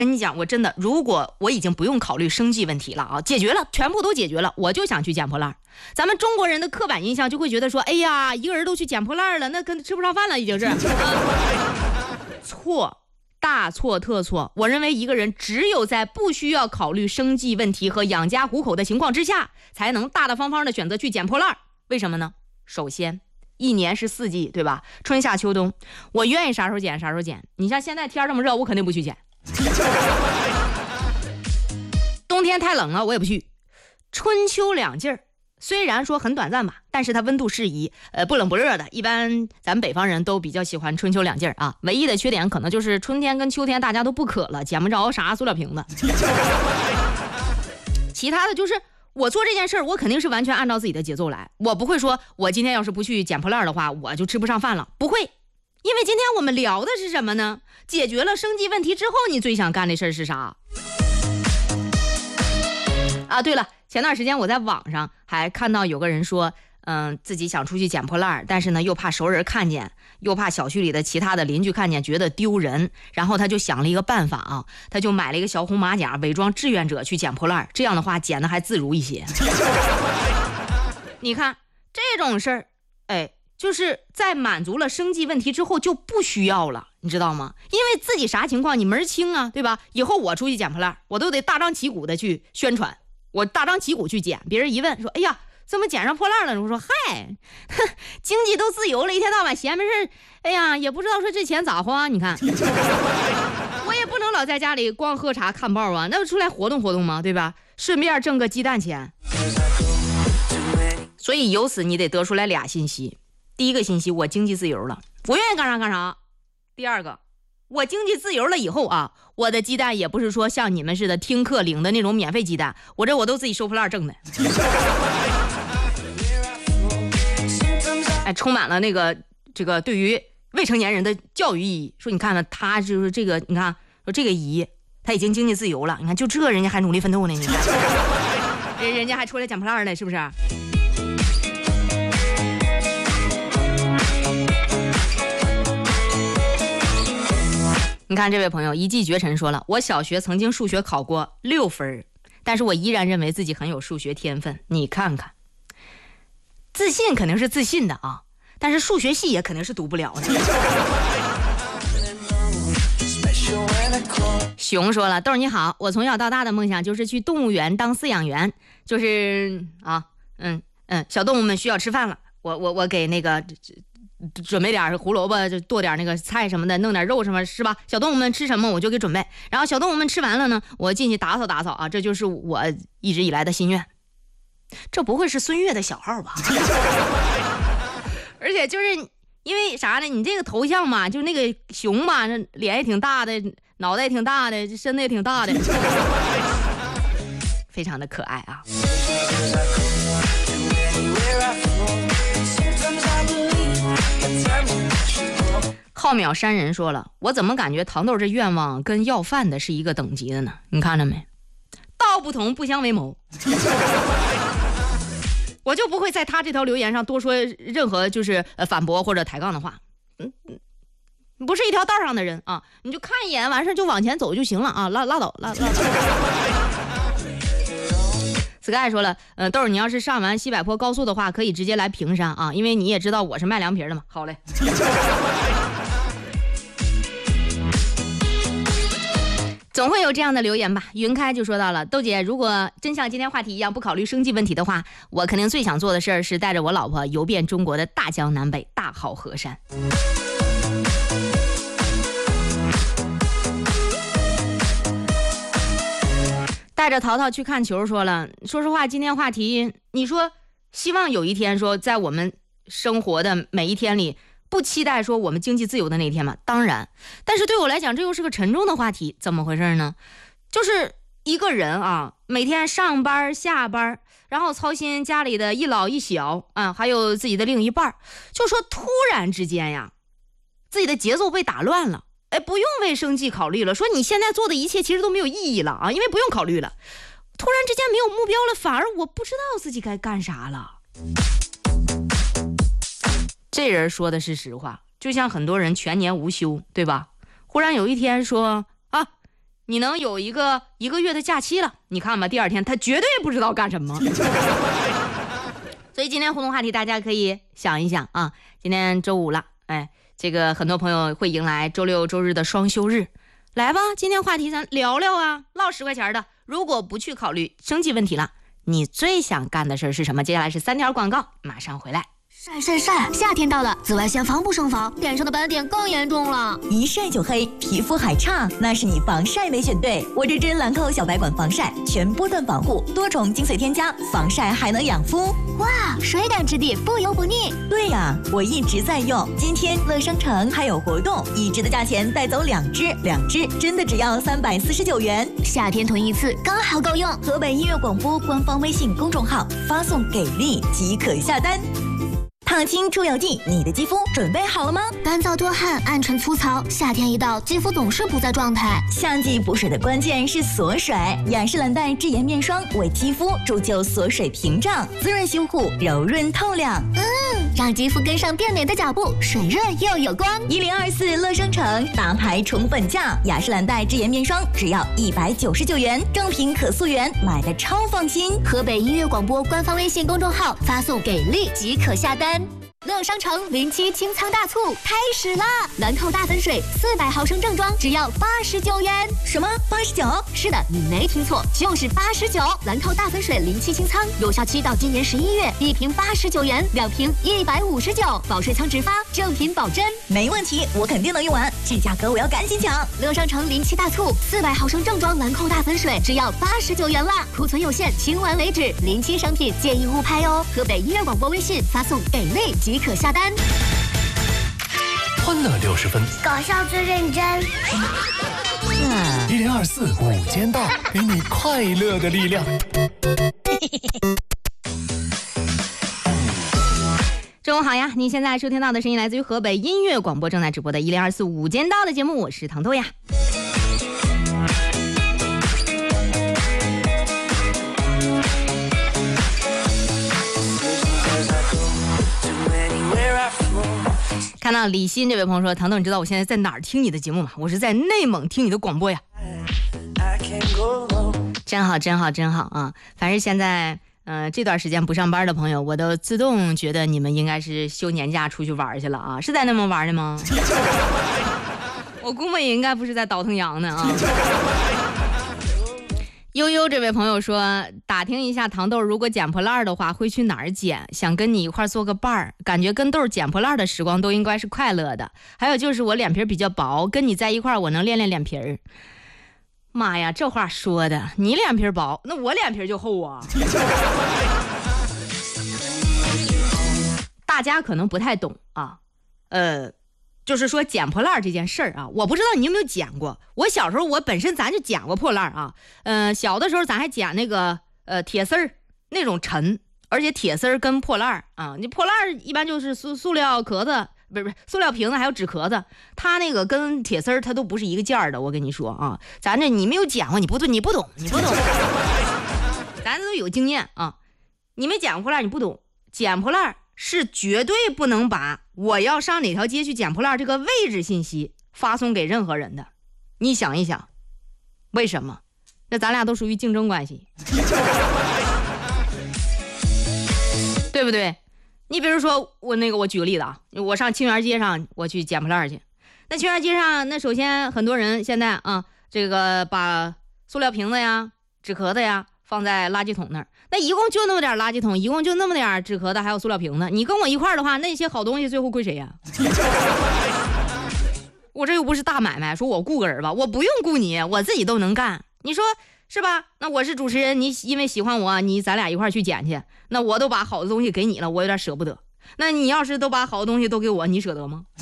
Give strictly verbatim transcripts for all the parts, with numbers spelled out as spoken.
跟你讲，我真的，如果我已经不用考虑生计问题了啊，解决了，全部都解决了，我就想去捡破烂。咱们中国人的刻板印象就会觉得说，哎呀，一个人都去捡破烂了，那跟吃不上饭了，已经是。错，大错特错。我认为一个人只有在不需要考虑生计问题和养家糊口的情况之下，才能大大方方的选择去捡破烂。为什么呢？首先，一年是四季，对吧？春夏秋冬，我愿意啥时候捡啥时候捡。你像现在天这么热，我肯定不去捡。冬天太冷了，我也不去。春秋两季儿，虽然说很短暂吧，但是它温度适宜，呃，不冷不热的。一般咱们北方人都比较喜欢春秋两季儿啊。唯一的缺点可能就是春天跟秋天大家都不渴了，捡不着啥塑料瓶子。其他的就是我做这件事儿，我肯定是完全按照自己的节奏来，我不会说我今天要是不去捡破烂的话，我就吃不上饭了，不会。因为今天我们聊的是什么呢？解决了生计问题之后，你最想干的事儿是啥？啊，对了，前段时间我在网上还看到有个人说，嗯，自己想出去捡破烂，但是呢又怕熟人看见，又怕小区里的其他的邻居看见觉得丢人，然后他就想了一个办法啊，他就买了一个小红马甲，伪装志愿者去捡破烂，这样的话捡的还自如一些。你看这种事儿，哎。就是在满足了生计问题之后就不需要了，你知道吗？因为自己啥情况你门清啊，对吧？以后我出去捡破烂，我都得大张旗鼓的去宣传，我大张旗鼓去捡。别人一问说，哎呀，怎么捡上破烂了？我说，嗨，经济都自由了，一天到晚闲没事，哎呀，也不知道说这钱咋花。你看，我也不能老在家里光喝茶看报啊，那不出来活动活动吗？对吧？顺便挣个鸡蛋钱。所以由此你得得出来俩信息。第一个信息，我经济自由了，我愿意干啥干啥。第二个，我经济自由了以后啊，我的鸡蛋也不是说像你们似的听课领的那种免费鸡蛋，我这我都自己收破烂挣的。哎，充满了那个这个对于未成年人的教育意义。说你看看他就是这个，你看说这个姨他已经经济自由了，你看就这人家还努力奋斗呢，你看人人家还出来捡破烂了，是不是？你看这位朋友一骑绝尘说了，我小学曾经数学考过六分，但是我依然认为自己很有数学天分。你看看，自信肯定是自信的啊，但是数学系也肯定是读不了的。熊说了，豆儿你好，我从小到大的梦想就是去动物园当饲养员，就是啊，嗯嗯，小动物们需要吃饭了，我我我给那个准备点胡萝卜，就剁点那个菜什么的，弄点肉什么，是吧？小动物们吃什么我就给准备，然后小动物们吃完了呢，我进去打扫打扫啊，这就是我一直以来的心愿。这不会是孙悦的小号吧？而且就是因为啥呢？你这个头像嘛，就那个熊嘛，脸也挺大的，脑袋也挺大的，身子也挺大的，非常的可爱啊。浩渺山人说了，我怎么感觉糖豆这愿望跟要饭的是一个等级的呢？你看着没？道不同不相为谋。我就不会在他这条留言上多说任何就是呃反驳或者抬杠的话。嗯嗯，不是一条道上的人啊，你就看一眼完事就往前走就行了啊，拉拉倒拉拉倒。Sky 说了，呃，豆儿，你要是上完西柏坡高速的话，可以直接来平山啊，因为你也知道我是卖凉皮的嘛。好嘞。总会有这样的留言吧。云开就说到了，豆姐，如果真像今天话题一样不考虑生计问题的话，我肯定最想做的事儿是带着我老婆游遍中国的大江南北，大好河山。带着淘淘去看球说了，说实话今天话题你说希望有一天说在我们生活的每一天里不期待说我们经济自由的那一天嘛，当然，但是对我来讲这又是个沉重的话题。怎么回事呢？就是一个人啊，每天上班下班，然后操心家里的一老一小啊，还有自己的另一半，就说突然之间呀自己的节奏被打乱了，哎，不用为生计考虑了，说你现在做的一切其实都没有意义了啊，因为不用考虑了。突然之间没有目标了，反而我不知道自己该干啥了。这人说的是实话，就像很多人全年无休，对吧？忽然有一天说啊， 你能有一个一个月的假期了。你看吧，第二天他绝对不知道干什么。所以今天互动话题大家可以想一想啊，今天周五了，哎，这个很多朋友会迎来周六周日的双休日。来吧，今天话题咱聊聊啊，唠十块钱的。如果不去考虑生计问题了，你最想干的事是什么？接下来是三条广告，马上回来。 晒晒晒！夏天到了，紫外线防不胜防，脸上的斑点更严重了。 一晒就黑，皮肤还差，那是你防晒没选对。我这支兰蔻小白管防晒，全波段防护，多重精髓添加，防晒还能养肤。 哇，水感质地，不油不腻。 对呀，我一直在用。今天乐商城还有活动，一支的价钱带走两支，两支真的只要三百四十九元。 夏天囤一次刚好够用。 河北音乐广播官方微信公众号发送给力即可下单。烫青出油剂，你的肌肤准备好了吗？ 干燥多汗，暗沉粗糙，夏天一到，肌肤总是不在状态。 夏季补水的关键是锁水，雅诗兰黛智妍面霜为肌肤铸就锁水屏障，滋润修护，柔润透亮。 嗯，让肌肤跟上变美的脚步，水润又有光。 一零二四乐商城大牌宠本价，雅诗兰黛智妍面霜只要一百九十九元，正品可溯源，买的超放心。 河北音乐广播官方微信公众号发送给力即可下单。乐商城零七清仓大促开始啦！兰蔻大粉水四百毫升正装只要八十九元。 什么八十九？ 是的，你没听错，就是八十九。兰蔻大粉水零七清仓有效期到今年十一月，一瓶八十九元，两瓶一百五十九，保税仓直发，正品保真。 没问题，我肯定能用完，这价格我要赶紧抢！ 乐商城零七大促，四百毫升正装兰蔻大粉水只要八十九元啦，库存有限，清完为止。零七商品建议勿拍哦。河北音乐广播微信发送给力即可下单。 欢乐六十分， 搞笑最认真。 一零二四午间到，给你快乐的力量。 中午好呀！您现在收听到的声音来自于河北音乐广播正在直播的一零二四午间到的节目，我是糖豆呀。看到李欣这位朋友说，糖豆，你知道我现在在哪儿听你的节目吗？我是在内蒙听你的广播呀。真好真好真好啊！凡是现在呃这段时间不上班的朋友，我都自动觉得你们应该是休年假出去玩去了啊。是在内蒙玩的吗？我估摸也应该不是在倒腾羊呢啊。悠悠这位朋友说，打听一下糖豆如果捡破烂的话会去哪儿捡，想跟你一块做个伴儿，感觉跟豆捡破烂的时光都应该是快乐的。还有就是我脸皮比较薄，跟你在一块我能练练脸皮儿。妈呀，这话说的，你脸皮薄，那我脸皮就厚啊。大家可能不太懂啊，呃就是说捡破烂这件事儿啊，我不知道你有没有捡过。我小时候我本身咱就捡过破烂啊，呃，小的时候咱还捡那个呃铁丝儿那种沉，而且铁丝儿跟破烂啊，你破烂一般就是塑塑料壳子，不是不是塑料瓶子还有纸壳子，它那个跟铁丝儿它都不是一个件儿的。我跟你说啊，咱这你没有捡过，你不对，你不懂，你不懂，咱都有经验啊，你没捡过破烂，你不懂，捡破烂是绝对不能把我要上哪条街去捡破烂这个位置信息发送给任何人的。你想一想，为什么？那咱俩都属于竞争关系，对不对？你比如说我那个，我举个例子啊，我上清源街上我去捡破烂去，那清源街上那首先很多人现在啊，这个把塑料瓶子呀、纸壳子呀放在垃圾桶那儿，那一共就那么点垃圾桶，一共就那么点纸壳子还有塑料瓶子，你跟我一块儿的话，那些好东西最后归谁呀？我这又不是大买卖，说我雇个人吧，我不用雇你，我自己都能干，你说是吧？那我是主持人，你因为喜欢我，你咱俩一块儿去捡去，那我都把好的东西给你了，我有点舍不得。那你要是都把好的东西都给我，你舍得吗？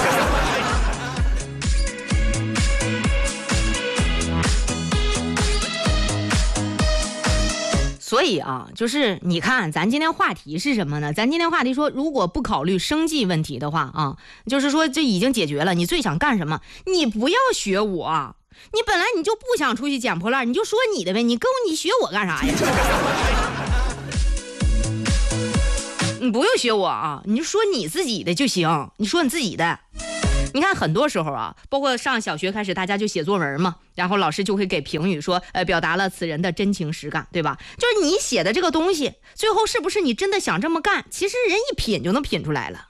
所以啊，就是你看咱今天话题是什么呢？咱今天话题说，如果不考虑生计问题的话啊，就是说这已经解决了，你最想干什么？你不要学我，你本来你就不想出去捡破烂，你就说你的呗，你跟我你学我干啥呀？你不用学我啊，你就说你自己的就行，你说你自己的。 你看很多时候啊，包括上小学开始大家就写作文嘛，然后老师就会给评语说呃，表达了此人的真情实感，对吧？就是你写的这个东西最后是不是你真的想这么干，其实人一品就能品出来了。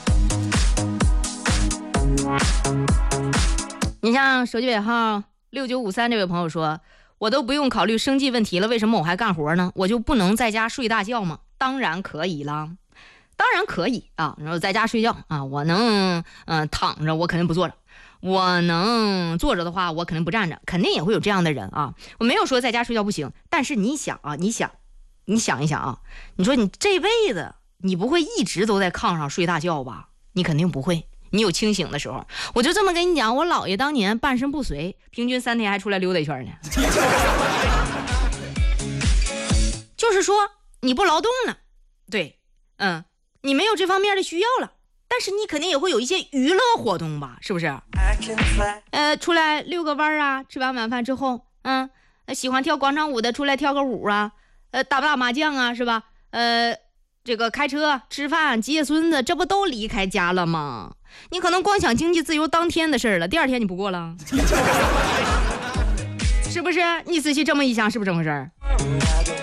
你像手机尾号六九五三这位朋友说，我都不用考虑生计问题了，为什么我还干活呢？我就不能在家睡大觉吗？当然可以啦，当然可以啊！然后在家睡觉啊，我能嗯、呃、躺着，我肯定不坐着；我能坐着的话，我肯定不站着。肯定也会有这样的人啊。我没有说在家睡觉不行，但是你想啊，你想，你想一想啊，你说你这辈子你不会一直都在炕上睡大觉吧？你肯定不会。你有清醒的时候，我就这么跟你讲，我姥爷当年半身不遂，平均三天还出来溜达一圈呢。就是说你不劳动了，对，嗯，你没有这方面的需要了，但是你肯定也会有一些娱乐活动吧，是不是？呃，出来遛个弯啊，吃完晚饭之后，嗯，喜欢跳广场舞的出来跳个舞啊，呃，打不打麻将啊，是吧？呃，这个开车、吃饭、接孙子，这不都离开家了吗？你可能光想经济自由当天的事儿了，第二天你不过了，是不是？你仔细这么一想，是不是这么回事儿？